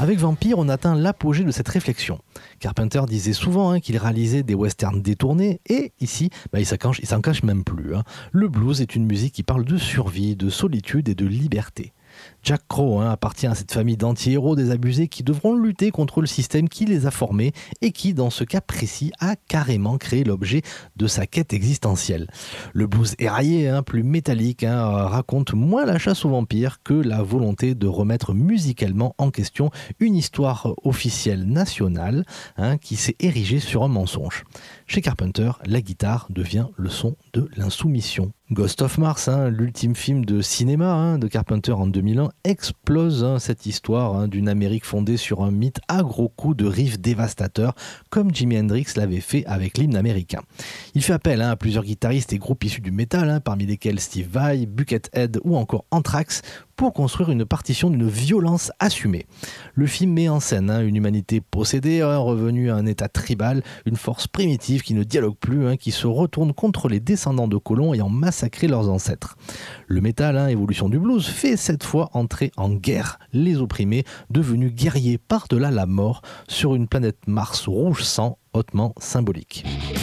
Avec Vampire, on atteint l'apogée de cette réflexion. Carpenter disait souvent qu'il réalisait des westerns détournés, et ici, il s'en cache même plus. Le blues est une musique qui parle de survie, de solitude et de liberté. Jack Crow appartient à cette famille d'anti-héros désabusés qui devront lutter contre le système qui les a formés et qui, dans ce cas précis, a carrément créé l'objet de sa quête existentielle. Le blues éraillé, plus métallique, raconte moins la chasse aux vampires que la volonté de remettre musicalement en question une histoire officielle nationale qui s'est érigée sur un mensonge. Chez Carpenter, la guitare devient le son de l'insoumission. Ghost of Mars, l'ultime film de cinéma de Carpenter en 2001, explose cette histoire d'une Amérique fondée sur un mythe à gros coups de riffs dévastateurs, comme Jimi Hendrix l'avait fait avec l'hymne américain. Il fait appel à plusieurs guitaristes et groupes issus du métal, parmi lesquels Steve Vai, Buckethead ou encore Anthrax, pour construire une partition d'une violence assumée. Le film met en scène une humanité possédée, revenue à un état tribal, une force primitive qui ne dialogue plus, qui se retourne contre les descendants de colons ayant massacré leurs ancêtres. Le métal, évolution du blues, fait cette fois entrer en guerre les opprimés, devenus guerriers par-delà la mort sur une planète Mars rouge sang hautement symbolique.